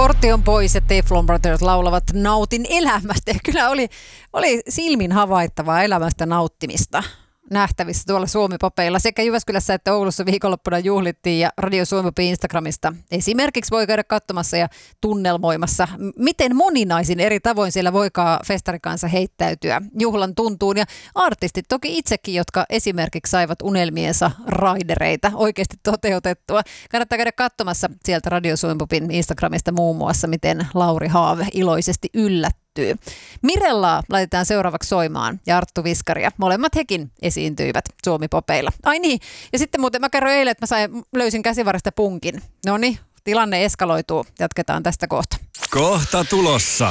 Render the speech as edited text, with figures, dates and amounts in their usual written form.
Kortti on pois ja Teflon Brothers laulavat Nautin elämästä. Ja kyllä oli silmin havaittavaa elämästä nauttimista nähtävissä tuolla Suomi-Popeilla. Sekä Jyväskylässä että Oulussa viikonloppuna juhlittiin ja Radio Suomi Instagramista esimerkiksi voi käydä katsomassa ja tunnelmoimassa, miten moninaisin eri tavoin siellä voikaan festarikansa heittäytyä juhlan tuntuun. Ja artistit toki itsekin, jotka esimerkiksi saivat unelmiensa raidereita oikeasti toteutettua. Kannattaa käydä katsomassa sieltä Radio Suomi Instagramista muun muassa, miten Lauri Haave iloisesti yllättyy. Mirellaa laitetaan seuraavaksi soimaan ja Arttu Viskaria. Molemmat hekin esiintyivät Suomi-Popeilla. Ai niin, ja sitten muuten mä kerroin eilen, että löysin käsivarresta punkin. Noniin, tilanne eskaloituu. Jatketaan tästä kohta. Kohta tulossa.